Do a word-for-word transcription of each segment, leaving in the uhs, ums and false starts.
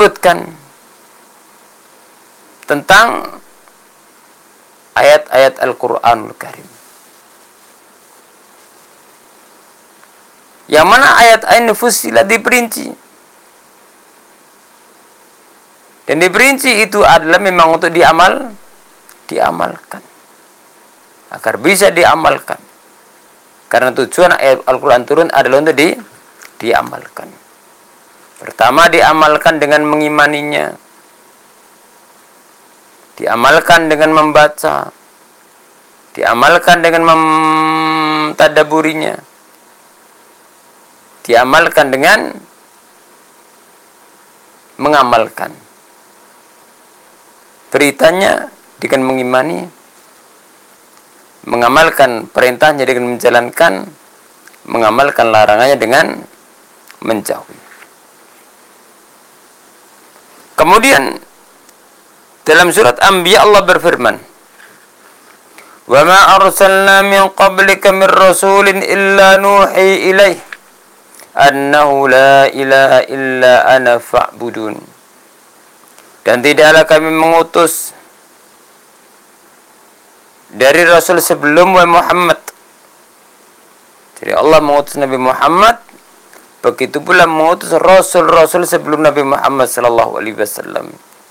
menyebutkan tentang ayat-ayat Al-Qur'anul Karim. Yang mana ayat-ayat fussilat diperinci. Dan diperinci itu adalah memang untuk diamal, diamalkan. Agar bisa diamalkan. Karena tujuan ayat Al-Quran turun adalah untuk di, diamalkan. Pertama diamalkan dengan mengimaninya. Diamalkan dengan membaca. Diamalkan dengan mentadaburinya. Diamalkan dengan mengamalkan. Beritanya dengan mengimani, mengamalkan perintahnya dengan menjalankan, mengamalkan larangannya dengan menjauhi. Kemudian dalam surat Anbiya Allah berfirman, "Wa ma arsalna min qablika min rasulin illa nuhi ilaih annahu la ilaha illa ana fa'budun." Dan tidaklah kami mengutus dari Rasul sebelum Muhammad. Jadi Allah mengutus Nabi Muhammad, begitu pula mengutus Rasul-Rasul sebelum Nabi Muhammad sallallahu alaihi wasallam.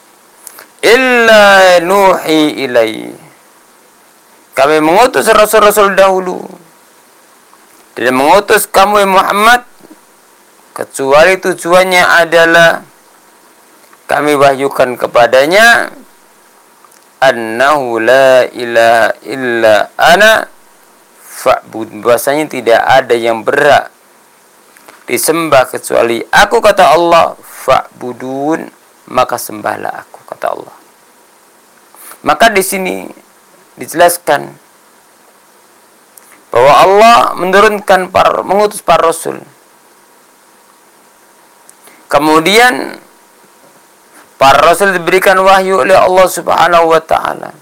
Illa nuhi ilai. Kami mengutus Rasul-Rasul dahulu. Dan mengutus kamu Muhammad, kecuali tujuannya adalah kami wahyukan kepadanya annahu la ilaha illa ana fa'bud. Bahasanya tidak ada yang berhak disembah kecuali aku, kata Allah. Fa'budun, maka sembahlah aku, kata Allah. Maka di sini dijelaskan bahwa Allah menurunkan para, mengutus para rasul. Kemudian para rasul diberikan wahyu oleh Allah Subhanahu wa taala.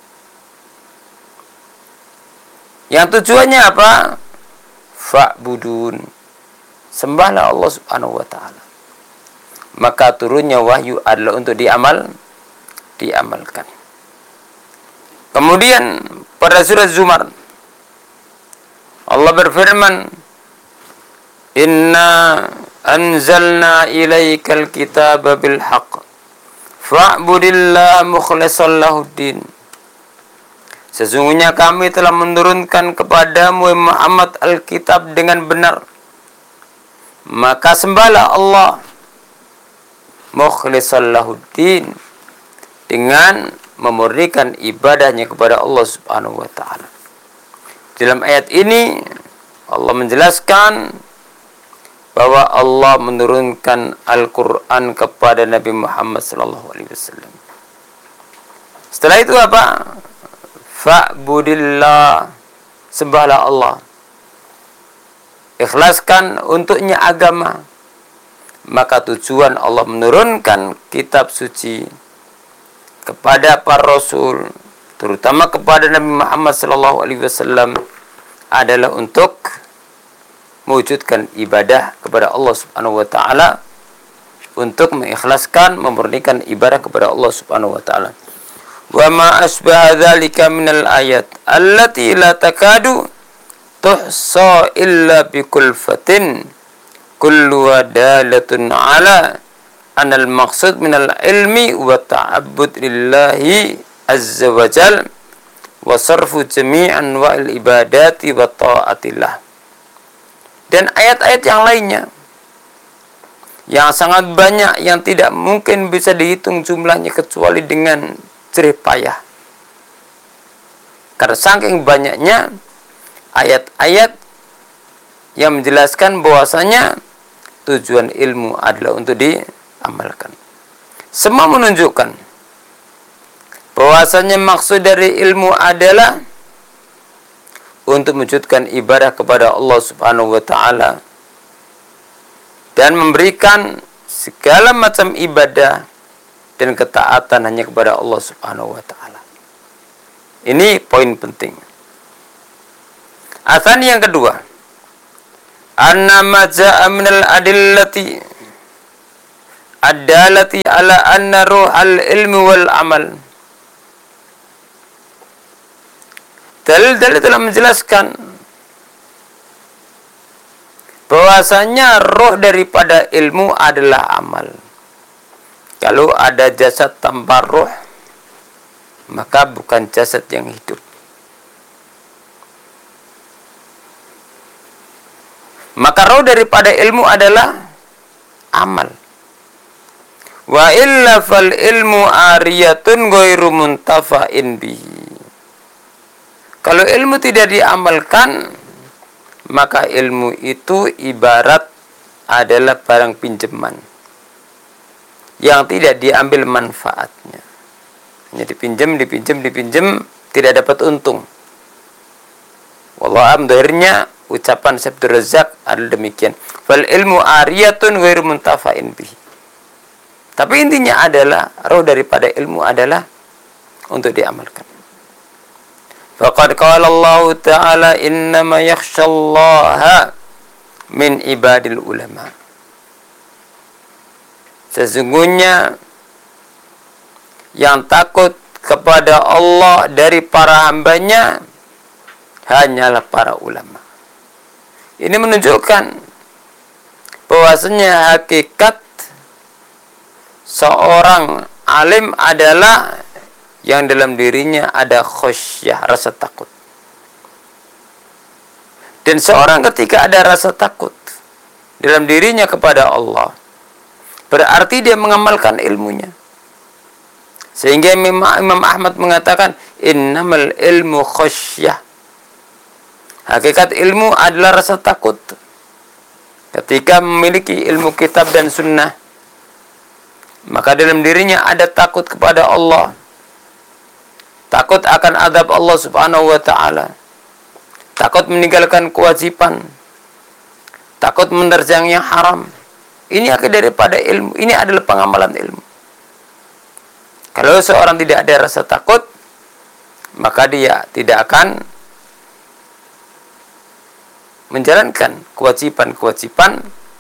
Yang tujuannya apa? Fa'budun. Sembahlah Allah Subhanahu wa taala. Maka turunnya wahyu adalah untuk diamal, diamalkan. Kemudian pada surat Zumar Allah berfirman, "Inna anzalna ilaikal kitaba bil haqq fa'budillah mukhlishan lahuddin." Sesungguhnya kami telah menurunkan kepadamu Muhammad Alkitab dengan benar, maka sembahlah Allah mukhlishan lahuddin, dengan memurnikan ibadahnya kepada Allah Subhanahu wa taala. Dalam ayat ini Allah menjelaskan bahwa Allah menurunkan Al-Quran kepada Nabi Muhammad sallallahu alaihi wasallam. Setelah itu apa? Fa'budillah, sembahlah Allah. Ikhlaskan untuknya agama. Maka tujuan Allah menurunkan kitab suci kepada para rasul, terutama kepada Nabi Muhammad sallallahu alaihi wasallam, adalah untuk mewujudkan ibadah kepada Allah Subhanahu wa taala, untuk mengikhlaskan, memurnikan ibadah kepada Allah Subhanahu wa taala. Wa ma asbaha dzalika minal ayat allati la takadu tuhsa illa bi kulfatin kullu dalatun ala anal maqsud minal ilmi wa ta'abbud lillahi azza wa jal wa sarfu jami'an wa al ibadati wa ta'atillah. Dan ayat-ayat yang lainnya yang sangat banyak, yang tidak mungkin bisa dihitung jumlahnya kecuali dengan jerih payah. Karena saking banyaknya ayat-ayat yang menjelaskan bahwasanya tujuan ilmu adalah untuk diamalkan. Semua menunjukkan bahwasanya maksud dari ilmu adalah untuk mewujudkan ibadah kepada Allah Subhanahu wa taala dan memberikan segala macam ibadah dan ketaatan hanya kepada Allah Subhanahu wa taala. Ini poin penting. Asan yang kedua, anna ma jaa minal adillati ad-dalati ala anna ruhal ilmi wal amal. Dalil-dalil telah menjelaskan bahwasanya roh daripada ilmu adalah amal. Kalau ada jasad tanpa roh, maka bukan jasad yang hidup. Maka roh daripada ilmu adalah amal. Wa illa fal ilmu ariyatun ghairu muntafa'in bihi. Kalau ilmu tidak diamalkan, maka ilmu itu ibarat adalah barang pinjaman yang tidak diambil manfaatnya. Hanya dipinjam, dipinjam, dipinjam, tidak dapat untung. Wallahu a'lam, dohirnya ucapan Syekh Abdul Razak adalah demikian. Fal ilmu ariyatun ghairu muntafa'in bihi. Tapi intinya adalah roh daripada ilmu adalah untuk diamalkan. Faqad qala Allah Ta'ala innama yakhshallaha min ibadil ulama. Sesungguhnya yang takut kepada Allah dari para hambanya hanyalah para ulama. Ini menunjukkan bahwasanya hakikat seorang alim adalah yang dalam dirinya ada khusyah, rasa takut. Dan seorang ketika ada rasa takut dalam dirinya kepada Allah, berarti dia mengamalkan ilmunya. Sehingga Imam Ahmad mengatakan, innamal ilmu khusyah. Hakikat ilmu adalah rasa takut. Ketika memiliki ilmu kitab dan sunnah, maka dalam dirinya ada takut kepada Allah. Takut akan azab Allah Subhanahu wa ta'ala. Takut meninggalkan kewajiban. Takut menerjang yang haram. Ini akhir daripada ilmu. Ini adalah pengamalan ilmu. Kalau seorang tidak ada rasa takut, maka dia tidak akan menjalankan kewajiban-kewajiban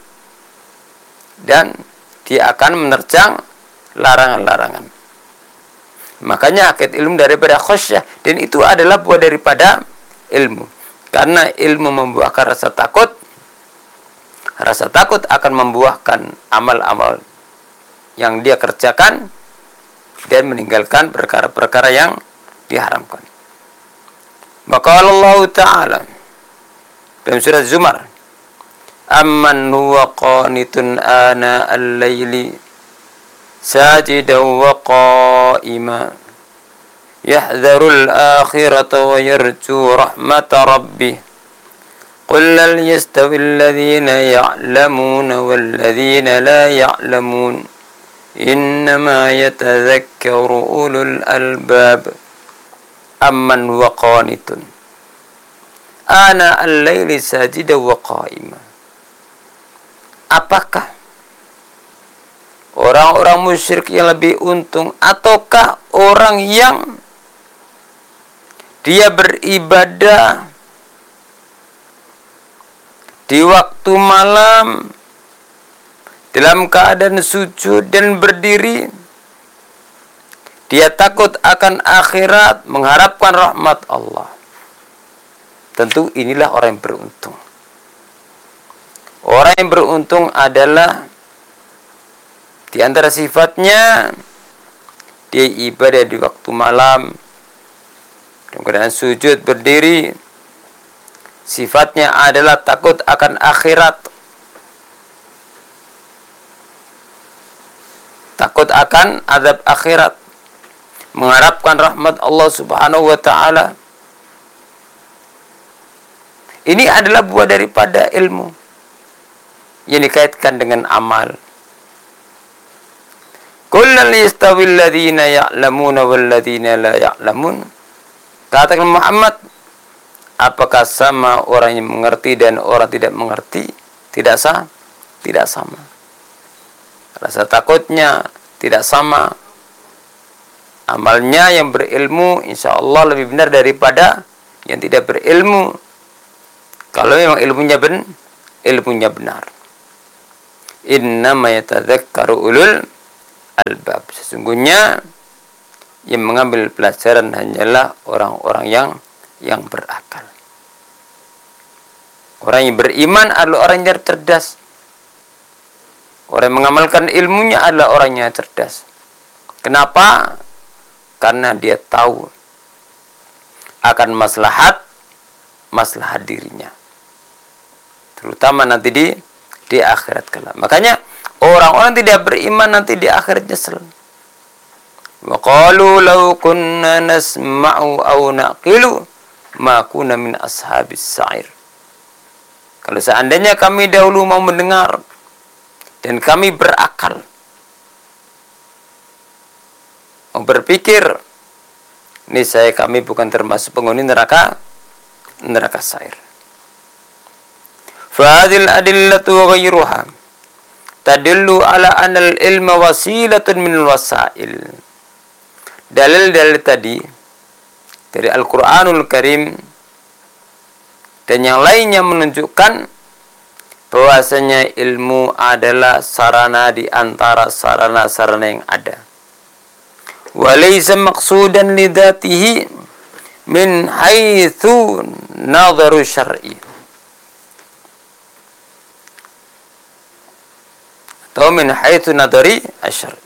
dan dia akan menerjang larangan-larangan. Makanya hakikat ilmu daripada khusyah, dan itu adalah buah daripada ilmu. Karena ilmu membuahkan rasa takut, rasa takut akan membuahkan amal-amal yang dia kerjakan dan meninggalkan perkara-perkara yang diharamkan. Maka Allah Ta'ala dalam surat Zumar, amman huwa qanitun ana al-layli sajidan wa qa'ima yahdharul akhirata wa yarju rahmata rabbih qul lal yastawi alladhina ya'lamuna wal ladhina la ya'lamun innama yatadhakkaru ulul albab. Amman huwa qanitun ana al-layli sajidan wa qa'ima. Apakah orang-orang musyrik yang lebih untung, ataukah orang yang dia beribadah di waktu malam dalam keadaan sujud dan berdiri, dia takut akan akhirat, mengharapkan rahmat Allah? Tentu inilah orang yang beruntung. Orang yang beruntung adalah di antara sifatnya dia ibadah di waktu malam dalam keadaan sujud berdiri. Sifatnya adalah takut akan akhirat, takut akan azab akhirat, mengharapkan rahmat Allah Subhanahu wa ta'ala. Ini adalah buah daripada ilmu yang dikaitkan dengan amal. Kullal yastawil ladzina ya'lamuna wal ladzina la ya'lamun. Katakan Muhammad, apakah sama orang yang mengerti dan orang tidak mengerti? Tidak sama. Tidak sama. Rasa takutnya tidak sama. Amalnya yang berilmu insya Allah lebih benar daripada yang tidak berilmu. Kalau memang ilmunya ben, ilmunya benar. Innama yatadzakkaru ulul albab. Sesungguhnya yang mengambil pelajaran hanyalah orang-orang yang yang berakal. Orang yang beriman adalah orang yang cerdas. Orang yang mengamalkan ilmunya adalah orang yang cerdas. Kenapa? Karena dia tahu akan maslahat maslahat dirinya, terutama nanti di di akhirat kelak. Makanya orang-orang tidak beriman nanti di akhirat nyesel. Wa qalu law kunna nasma'u aw naqilu ma kunna min ashabis sa'ir. Kalau seandainya kami dahulu mau mendengar dan kami berakal, mau berpikir, niscaya kami bukan termasuk penghuni neraka neraka sa'ir. Fahadil adillatu wa ghayruha tadillu ala anal ilma wasilatun min wasail. Dalil-dalil tadi dari Al-Qur'anul Karim dan yang lainnya menunjukkan bahwasanya ilmu adalah sarana di antara sarana-sarana yang ada. Walaysa maqsudan lidatihi min haitsu nadharu syar'i. Atau min haitsu nadhari asy-syar'i.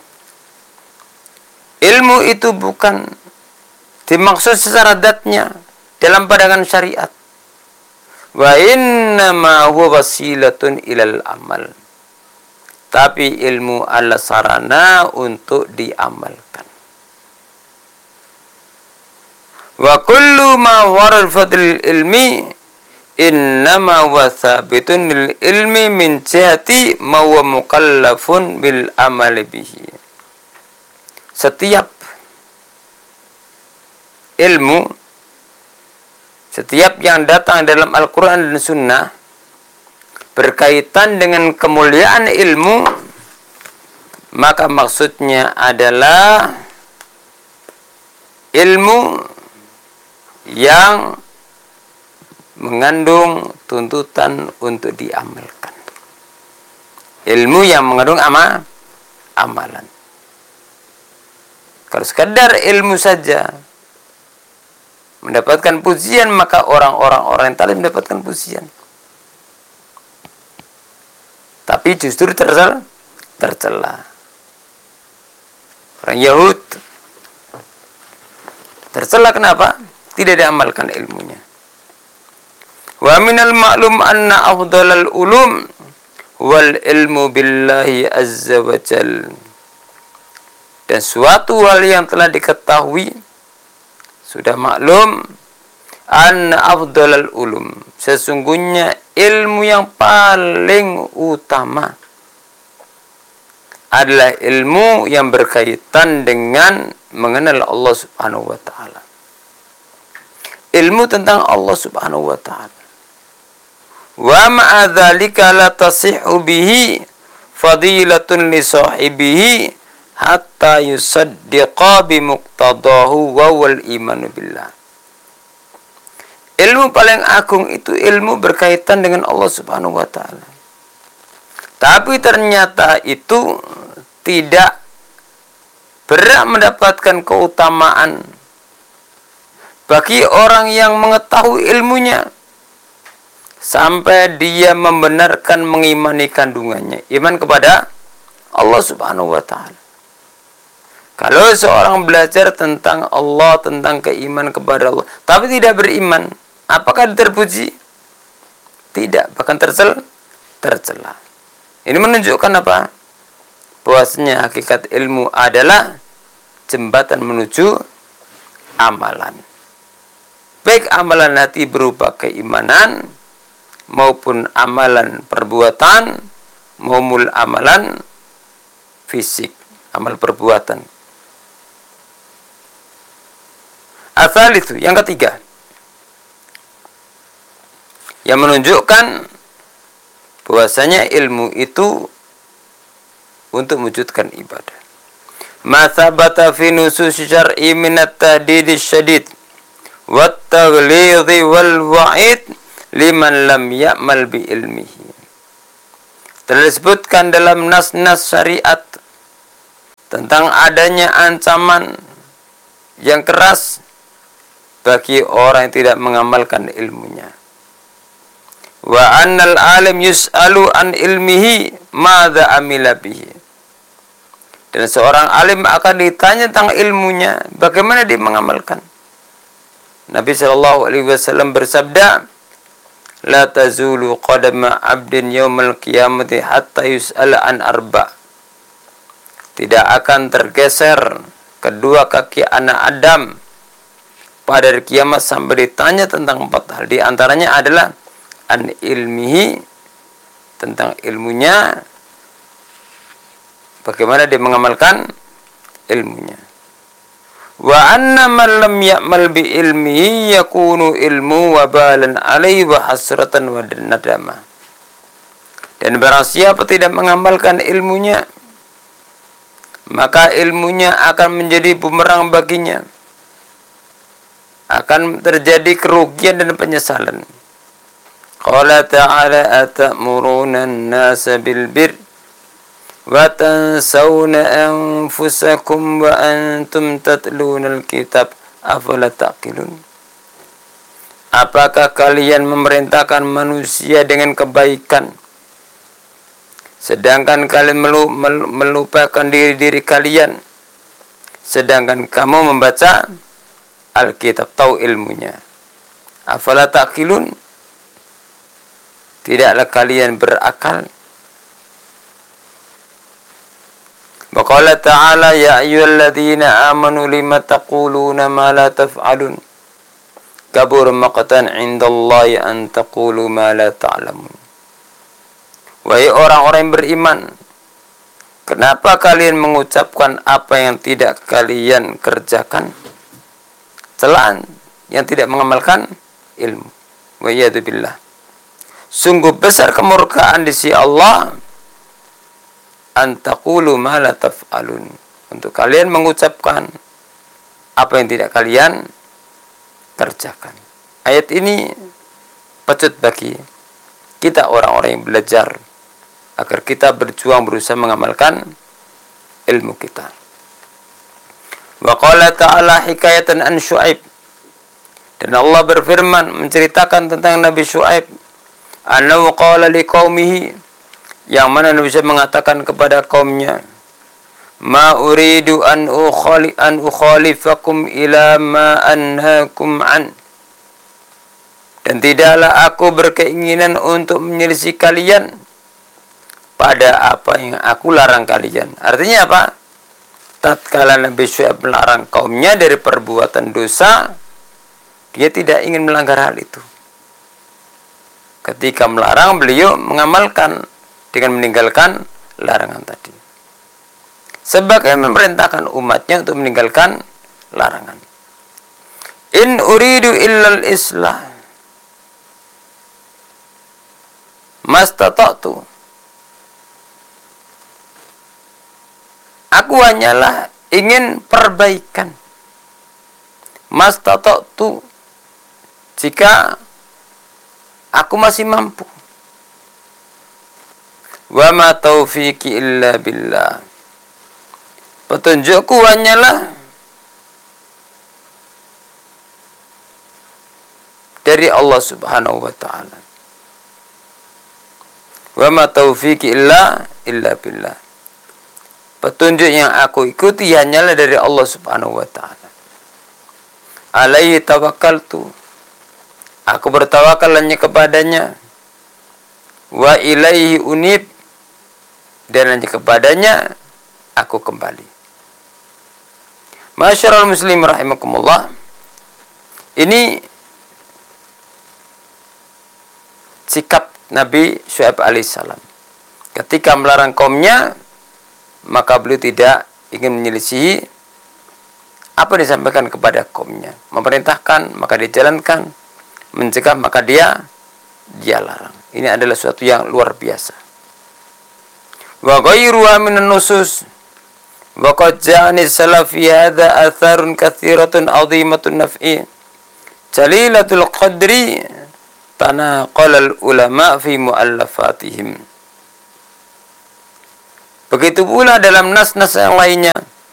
Ilmu itu bukan dimaksud secara zatnya dalam pandangan syariat. Wa innama huwa wasilatun ilal amal. Tapi ilmu adalah sarana untuk diamalkan. Wa kullu ma waral fadl ilmi innama huwa thabitun lil ilmi min jihati ma huwa mukallafun bil amali bihi. Setiap ilmu, setiap yang datang dalam Al-Quran dan Sunnah berkaitan dengan kemuliaan ilmu, maka maksudnya adalah ilmu yang mengandung tuntutan untuk diamalkan. Ilmu yang mengandung ama, amalan. Kalau sekadar ilmu saja mendapatkan pujian, maka orang-orang orang yang talim mendapatkan pujian. Tapi justru tercela, tercela. Orang Yahud tercela kenapa? Tidak diamalkan ilmunya. Wa minal ma'lum anna afdalal ulum wal ilmu billahi azza wa jalla. Dan suatu hal yang telah diketahui, sudah maklum, anna afdalal ulum, sesungguhnya ilmu yang paling utama adalah ilmu yang berkaitan dengan mengenal Allah Subhanahu wa taala. Ilmu tentang Allah Subhanahu wa taala. Wa ma'a dzalika la tasihhu bihi fadilatun li sahibihi hatta yusaddiqa bimuqtadahu wa wal imanu billah. Ilmu paling agung itu ilmu berkaitan dengan Allah Subhanahu wa taala. Tapi ternyata itu tidak berhak mendapatkan keutamaan bagi orang yang mengetahui ilmunya sampai dia membenarkan mengimani kandungannya, iman kepada Allah Subhanahu wa taala. Kalau seorang belajar tentang Allah, tentang keimanan kepada Allah, tapi tidak beriman, apakah terpuji? Tidak, bahkan tercela. tercela. Ini menunjukkan apa? Bahwasanya hakikat ilmu adalah jembatan menuju amalan. Baik amalan hati berupa keimanan, maupun amalan perbuatan, maupun amalan fisik, amal perbuatan. Asal itu yang ketiga, yang menunjukkan bahwasanya ilmu itu untuk mewujudkan ibadah. Ma thabata fi nusus syar'i min at-tahdid asy-syadid wat taghlidhi wal wa'id liman lam ya'mal bi ilmihi. telah disebutkan dalam nas-nas syariat tentang adanya ancaman yang keras bagi orang yang tidak mengamalkan ilmunya. Wa annal alim yus'alu an ilmihi madza amila bihi. Dan seorang alim akan ditanya tentang ilmunya, bagaimana dia mengamalkan. Nabi sallallahu alaihi wasallam bersabda, "La tazulu qadama 'abdin yaumal qiyamati hatta yus'ala an arba'." Tidak akan tergeser kedua kaki anak Adam pada hari kiamat sampai ditanya tentang empat hal. Di antaranya adalah an ilmihi, tentang ilmunya, bagaimana dia mengamalkan ilmunya. Wa anna man lam ya'mal bi ilmihi yakunu ilmu wabalan alaihi wa hasratan wa nadama. Dan barang siapa tidak mengamalkan ilmunya, maka ilmunya akan menjadi bumerang baginya. Akan terjadi kerugian dan penyesalan. Qala ta'ala atamuruna an-nasa bil bir wa tansawna anfusakum wa antum tatluna al-kitab afala taqilun. Apakah kalian memerintahkan manusia dengan kebaikan, sedangkan kalian melupakan diri-diri kalian, sedangkan kamu membaca Alkitab, tahu ilmunya. Afala taqilun, tidaklah kalian berakal. Wa qala ta'ala ya ayyuhalladzina amanu lima taquluna ma la taf'alun kabur maqtan 'indallahi an taqulu ma la ta'lamun. Wahai orang-orang yang beriman, kenapa kalian mengucapkan apa yang tidak kalian kerjakan? Celaan yang tidak mengamalkan ilmu. Wa iyadu billah. Sungguh besar kemurkaan di sisi Allah an taqulu ma la taf'alun, untuk kalian mengucapkan apa yang tidak kalian kerjakan. Ayat ini pecut bagi kita orang-orang yang belajar, agar kita berjuang berusaha mengamalkan ilmu kita. Wa qala ta'ala hikayatan an Syu'aib, dan Allah berfirman menceritakan tentang Nabi Syu'aib, annahu qala liqaumihi, yang mana Nabi Syu'aib mengatakan kepada kaumnya, ma uridu an ukhali an ukhalifakum ila ma anhaakum an, dan tidaklah aku berkeinginan untuk menyelisih kalian pada apa yang aku larang kalian. Artinya apa? Tatkala Nabi Syu'aib melarang kaumnya dari perbuatan dosa, dia tidak ingin melanggar hal itu. Ketika melarang, beliau mengamalkan dengan meninggalkan larangan tadi. Sebagai memerintahkan umatnya untuk meninggalkan larangan. In uridu illal islah mastata'tu. Aku hanyalah ingin perbaikan. Mastata'tu, jika aku masih mampu. Wa ma taufiqi illa billah. Petunjukku hanyalah dari Allah Subhanahu wa taala. Wa ma taufiqi illa illa billah. Petunjuk yang aku ikuti hanyalah dari Allah Subhanahu wa taala. Alaihi tawakkaltu. Aku bertawakal hanya kepadanya. Wa ilaihi unib, dan hanya kepadanya aku kembali. Masyarul muslim rahimakumullah. Ini sikap Nabi Syu'aib alaihissalam. Ketika melarang kaumnya, maka beliau tidak ingin menyelisihi apa yang disampaikan kepada kaumnya. Memerintahkan, maka dijalankan. Mencegah, maka dia dia larang. Ini adalah suatu yang luar biasa. Wa ghairuha minan nusus wa qad ja'ani salafi hadza atharun katsiratun 'azimatun naf'i jalilatul qadri tanaqala al ulama fi mu'allafatihim. Begitu pula dalam nas-nas yang lainnya.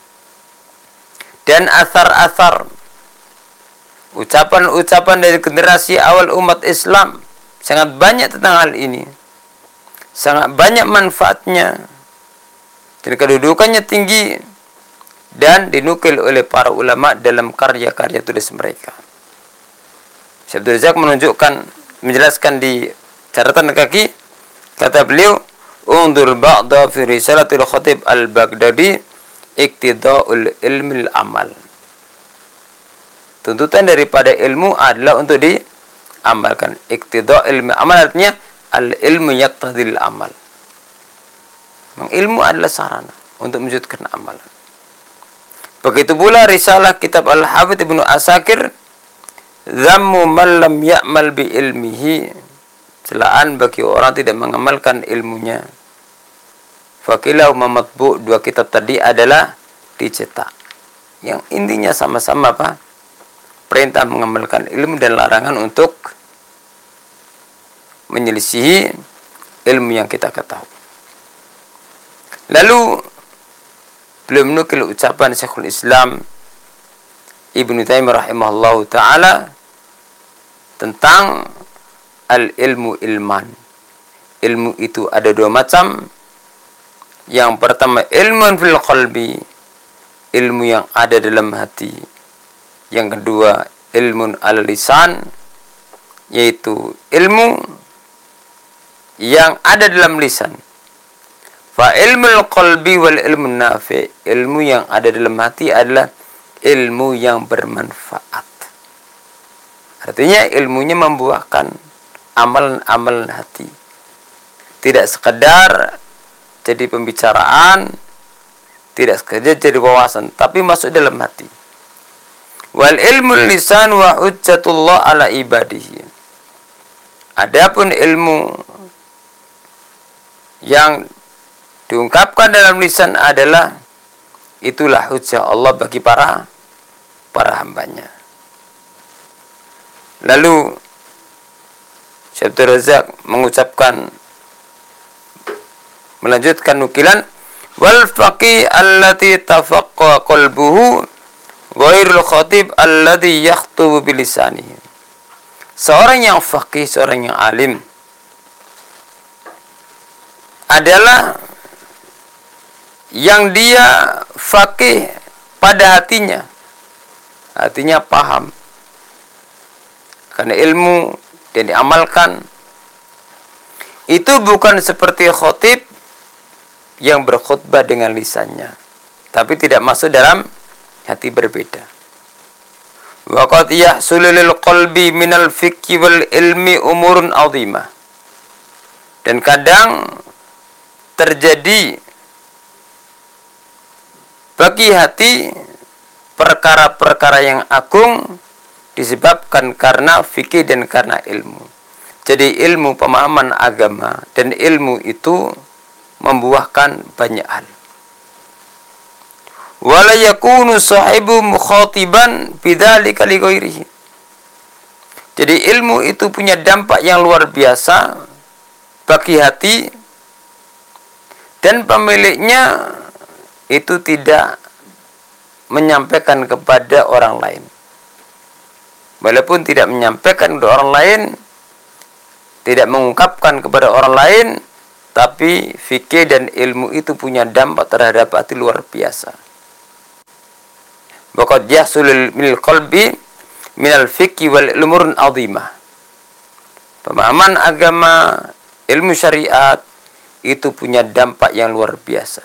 Dan asar-asar, ucapan-ucapan dari generasi awal umat Islam sangat banyak tentang hal ini. Sangat banyak manfaatnya. Dan kedudukannya tinggi. Dan dinukil oleh para ulama dalam karya-karya tulis mereka. Syekh Abdul Razak menunjukkan, menjelaskan di catatan kaki, kata beliau, undur ba'da fi risalatil khatib al-Baghdadi iktida'ul ilmil amal. Tuntutan daripada ilmu adalah untuk diamalkan. Iktida' ilmi amal artinya al-ilmu yaqtadil amal. Memang ilmu adalah sarana untuk mewujudkan amalan. Begitu pula risalah kitab Al-Hafidz Ibnu Asakir, Zammu man lam ya'mal bi ilmihi, celaan bagi orang tidak mengamalkan ilmunya. Fakilau mamatbu, dua kitab tadi adalah dicetak. Yang intinya sama-sama apa? Perintah mengamalkan ilmu dan larangan untuk menyelisihi ilmu yang kita ketahui. Lalu beliau menukil ucapan Syekhul Islam Ibnu Taimiyah rahimahullahu taala tentang al-ilmu ilman. Ilmu itu ada dua macam. Yang pertama ilmun fil qalbi, ilmu yang ada dalam hati. Yang kedua ilmun al lisan, yaitu ilmu yang ada dalam lisan. Fa ilmul qalbi wal ilmu nafi, ilmu yang ada dalam hati adalah ilmu yang bermanfaat. Artinya ilmunya membuahkan amalan-amalan hati. Tidak sekedar jadi pembicaraan, tidak sekedar jadi wawasan, tapi masuk dalam hati. Wal ilmu lisan wa hujjatullah ala ibadihi. Adapun ilmu yang diungkapkan dalam lisan adalah itulah hujjah Allah bagi para para hambanya. Lalu Syekh Abdul Razak mengucapkan, melanjutkan nukilan, wal faqih allati tafaqqa qalbuhu ghairul khatib alladhi yakhutubu bilisanihi. Seorang yang faqih, seorang yang alim adalah yang dia faqih pada hatinya. Hatinya paham. Karena ilmu dan diamalkan. Itu bukan seperti khatib yang berkhutbah dengan lisannya, tapi tidak masuk dalam hati, berbeda. Wa qad yahsulu lil qalbi minal fiqhi wal ilmi umurun 'azimah. Dan kadang terjadi bagi hati perkara-perkara yang agung disebabkan karena fikih dan karena ilmu. Jadi ilmu pemahaman agama dan ilmu itu membuahkan banyak hal. Wala yakunu sahibu mukhatiban bidzalika li ghairihi. Jadi ilmu itu punya dampak yang luar biasa bagi hati, dan pemiliknya itu tidak menyampaikan kepada orang lain. Walaupun tidak menyampaikan kepada orang lain, tidak mengungkapkan kepada orang lain, tapi fikih dan ilmu itu punya dampak terhadap hati luar biasa. Waqad yahsulul minal qalbi minal fikhi wal umurun 'azimah. Pemahaman agama, ilmu syariat itu punya dampak yang luar biasa.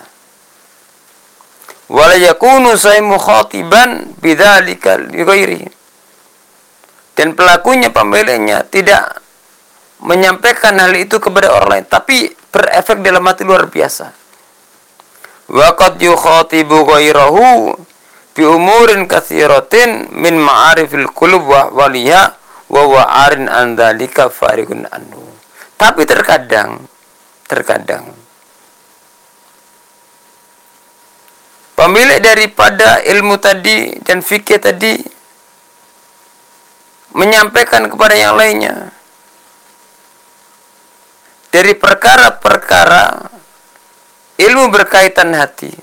Wala yakunu saymu khatiban bidzalika li ghairihi. Dan pelakunya, pemiliknya tidak menyampaikan hal itu kepada orang lain, tapi berefek dalam hati luar biasa. Wa qad yukhatibu ghairahu bi umurin katsiratin min ma'arifil qulub wa waliha wa wa'arin an dzalika fariqun anhu. Tapi terkadang terkadang pemilik daripada ilmu tadi dan fikih tadi menyampaikan kepada yang lainnya dari perkara-perkara ilmu berkaitan hati.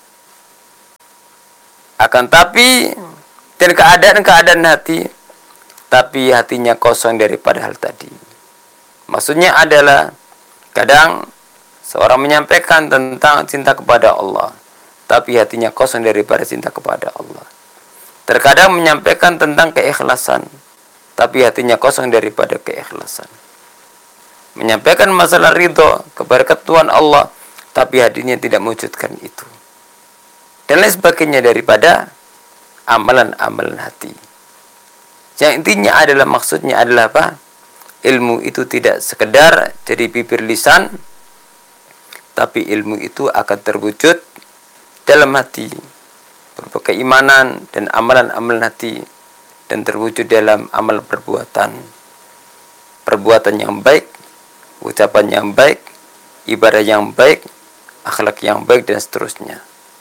Akan tapi dan keadaan-keadaan hati, tapi hatinya kosong daripada hal tadi. Maksudnya adalah kadang seorang menyampaikan tentang cinta kepada Allah, tapi hatinya kosong daripada cinta kepada Allah. Terkadang menyampaikan tentang keikhlasan, tapi hatinya kosong daripada keikhlasan. Menyampaikan masalah ridho kepada ketuhan Allah, tapi hatinya tidak mewujudkan itu. Dan lain sebagainya daripada amalan-amalan hati. Yang intinya adalah, maksudnya adalah apa? Ilmu itu tidak sekedar jadi bibir lisan, tapi ilmu itu akan terwujud dalam hati, berupa keimanan dan amalan-amalan hati, dan terwujud dalam amal perbuatan. Perbuatan yang baik, ucapan yang baik, ibadah yang baik, akhlak yang baik, dan seterusnya.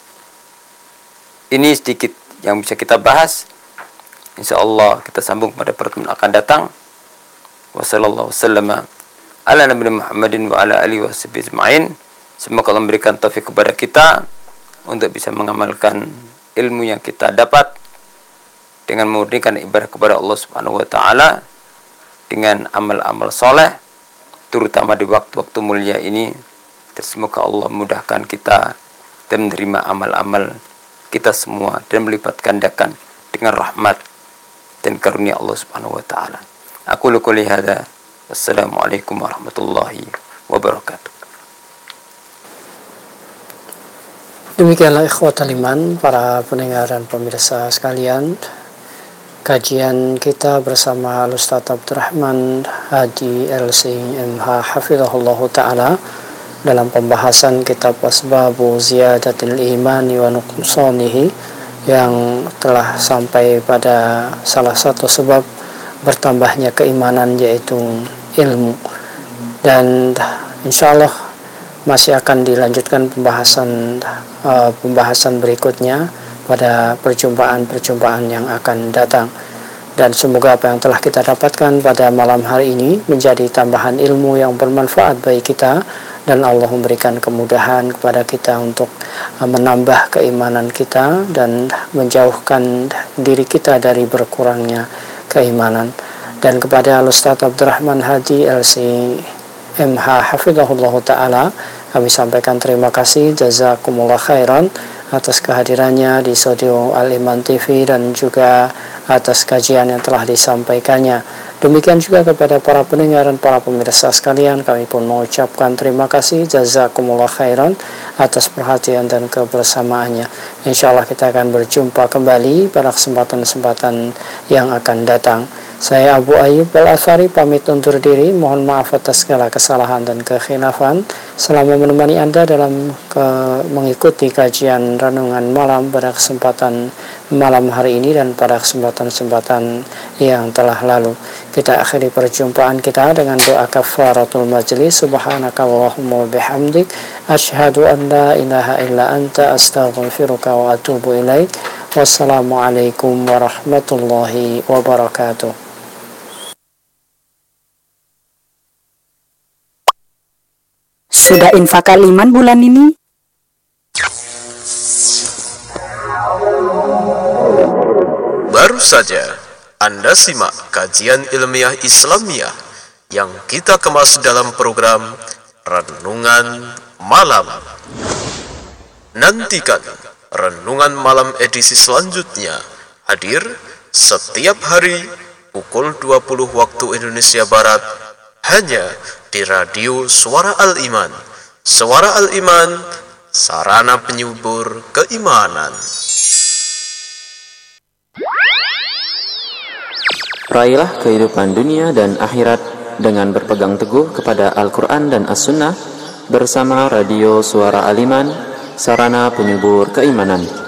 Ini sedikit yang bisa kita bahas. InsyaAllah kita sambung pada pertemuan akan datang. Wassallallahu wasallam ala nabi Muhammadin wa ala alihi washabihi ajma'in. Semoga Allah memberikan taufik kepada kita untuk bisa mengamalkan ilmu yang kita dapat dengan memurnikan ibadah kepada Allah Subhanahu wa taala dengan amal-amal soleh, terutama di waktu-waktu mulia ini. Dan semoga Allah mudahkan kita dan menerima amal-amal kita semua dan melipat gandakan dengan rahmat dan karunia Allah Subhanahu wa taala. Aku qouli hadza. Wassalamualaikum warahmatullahi wabarakatuh. Demikianlah ikhwatal iman, para pendengar dan pemirsa sekalian, kajian kita bersama Al-Ustaz Abdurrahman Hadi L C M H hafizahullah ta'ala dalam pembahasan kitab Asbabu Ziyadatil Imani wa Nuqsanihi, yang telah sampai pada salah satu sebab bertambahnya keimanan, yaitu ilmu. Dan insyaallah masih akan dilanjutkan pembahasan uh, pembahasan berikutnya pada perjumpaan-perjumpaan yang akan datang. Dan semoga apa yang telah kita dapatkan pada malam hari ini menjadi tambahan ilmu yang bermanfaat bagi kita, dan Allah memberikan kemudahan kepada kita untuk uh, menambah keimanan kita dan menjauhkan diri kita dari berkurangnya keimanan. Dan kepada Al-Ustaz Abdurrahman Hadi L C M H hafizahullah ta'ala kami sampaikan terima kasih, jazakumullah khairan atas kehadirannya di studio Al-Iman T V dan juga atas kajian yang telah disampaikannya. Demikian juga kepada para pendengar dan para pemirsa sekalian, kami pun mengucapkan terima kasih, jazakumullah khairan atas perhatian dan kebersamaannya. InsyaAllah kita akan berjumpa kembali pada kesempatan-kesempatan yang akan datang. Saya Abu Ayyub Al-Athari pamit undur diri. Mohon maaf atas segala kesalahan dan kekhilafan selama menemani Anda dalam ke, mengikuti kajian renungan malam pada kesempatan malam hari ini dan pada kesempatan-kesempatan yang telah lalu. Kita akhiri perjumpaan kita dengan doa kafaratul majlis. Subhanakallahumma wa bihamdik, asyhadu an la ilaha illa anta, astaghfiruka wa atubu ilaik. Wassalamualaikum warahmatullahi wabarakatuh. Sudah infak Al-Iman bulan ini? Baru saja Anda simak kajian ilmiah Islamiyah yang kita kemas dalam program Renungan Malam. Nantikan Renungan Malam edisi selanjutnya, hadir setiap hari pukul dua puluh waktu Indonesia Barat, hanya di radio Suara Al-Iman. Suara Al-Iman, sarana penyubur keimanan. Raihlah kehidupan dunia dan akhirat dengan berpegang teguh kepada Al-Quran dan As-Sunnah bersama radio Suara Al-Iman, sarana penyubur keimanan.